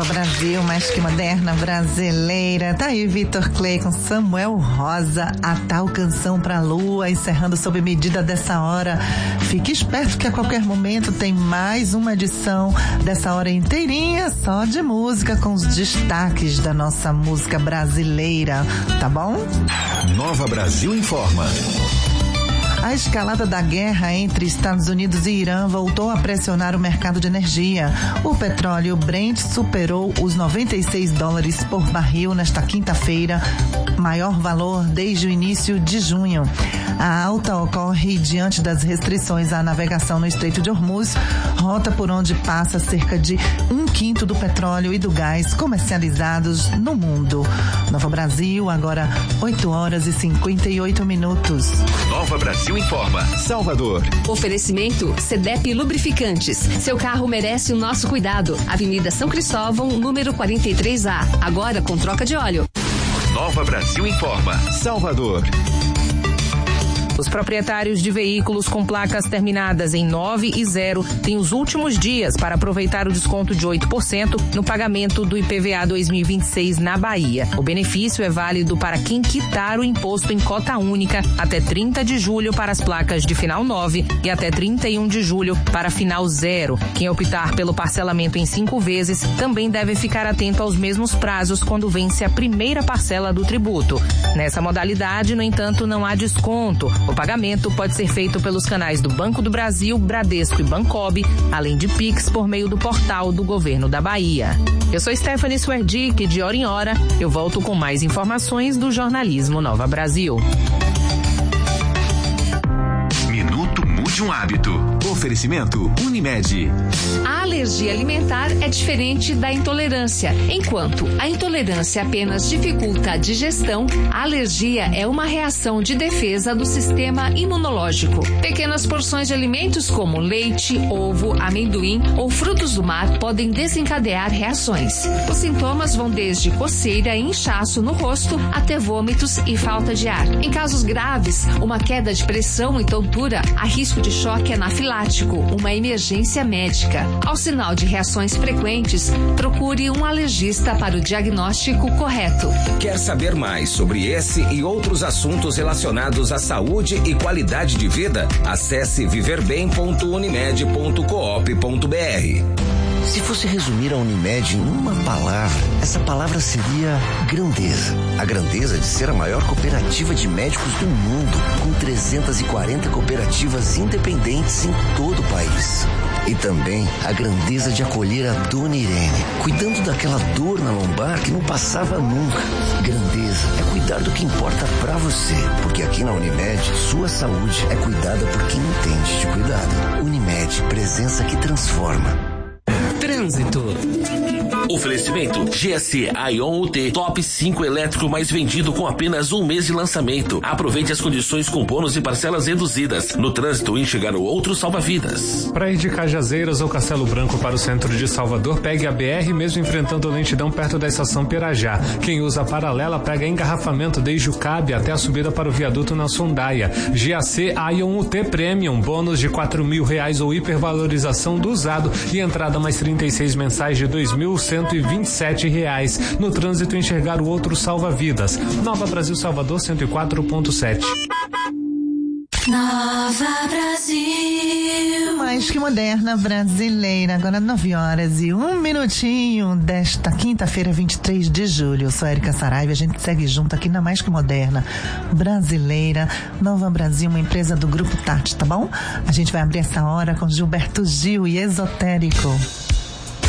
Brasil, mais que moderna, brasileira. Tá aí Vitor Clay com Samuel Rosa, a tal canção pra lua, encerrando sob medida dessa hora. Fique esperto que a qualquer momento tem mais uma edição dessa hora inteirinha só de música, com os destaques da nossa música brasileira, tá bom? Nova Brasil informa. A escalada da guerra entre Estados Unidos e Irã voltou a pressionar o mercado de energia. O petróleo Brent superou os $96 por barril nesta quinta-feira, maior valor desde o início de junho. A alta ocorre diante das restrições à navegação no Estreito de Hormuz, rota por onde passa cerca de 1/5 do petróleo e do gás comercializados no mundo. Nova Brasil, agora 8h58. Nova Brasil informa. Salvador. Oferecimento CDEP Lubrificantes. Seu carro merece o nosso cuidado. Avenida São Cristóvão, número 43A. Agora com troca de óleo. Nova Brasil informa. Salvador. Os proprietários de veículos com placas terminadas em 9 e 0 têm os últimos dias para aproveitar o desconto de 8% no pagamento do IPVA 2026 na Bahia. O benefício é válido para quem quitar o imposto em cota única até 30 de julho para as placas de final 9 e até 31 de julho para final 0. Quem optar pelo parcelamento em 5 vezes também deve ficar atento aos mesmos prazos quando vence a primeira parcela do tributo. Nessa modalidade, no entanto, não há desconto. O pagamento pode ser feito pelos canais do Banco do Brasil, Bradesco e Bancob, além de Pix por meio do portal do Governo da Bahia. Eu sou Stephanie Swerdick, de hora em hora eu volto com mais informações do jornalismo Nova Brasil. Minuto Mude um Hábito. Oferecimento Unimed. A alergia alimentar é diferente da intolerância. Enquanto a intolerância apenas dificulta a digestão, a alergia é uma reação de defesa do sistema imunológico. Pequenas porções de alimentos como leite, ovo, amendoim ou frutos do mar podem desencadear reações. Os sintomas vão desde coceira e inchaço no rosto até vômitos e falta de ar. Em casos graves, uma queda de pressão e tontura, há risco de choque anafilático, uma emergência médica. Ao sinal de reações frequentes, procure um alergista para o diagnóstico correto. Quer saber mais sobre esse e outros assuntos relacionados à saúde e qualidade de vida? Acesse viverbem.unimed.coop.br. Se fosse resumir a Unimed em uma palavra, essa palavra seria grandeza. A grandeza de ser a maior cooperativa de médicos do mundo, com 340 cooperativas independentes em todo o país. E também a grandeza de acolher a Dona Irene, cuidando daquela dor na lombar que não passava nunca. Grandeza é cuidar do que importa pra você, porque aqui na Unimed, sua saúde é cuidada por quem entende de cuidado. Unimed, presença que transforma. Trânsito. Oferecimento GSE Aion UT, top 5 elétrico mais vendido com apenas 1 mês de lançamento. Aproveite as condições com bônus e parcelas reduzidas. No trânsito, enxergar o outro salva-vidas. Para ir de Cajazeiras ou Castelo Branco para o centro de Salvador, pegue a BR mesmo enfrentando lentidão perto da estação Pirajá. Quem usa a paralela pega engarrafamento desde o CAB até a subida para o viaduto na Sondaia. GAC Aion UT Premium, bônus de R$4.000 ou hipervalorização do usado e entrada mais 36 mensais de R$2.127. No trânsito, enxergar o outro salva-vidas. Nova Brasil Salvador 104.7. Nova Brasil, mais que moderna, brasileira. Agora 9h01 desta quinta-feira, 23 de julho. Eu sou Érica Saraiva, a gente segue junto aqui na mais que moderna, brasileira. Nova Brasil, uma empresa do Grupo Tati, tá bom? A gente vai abrir essa hora com Gilberto Gil e Esotérico.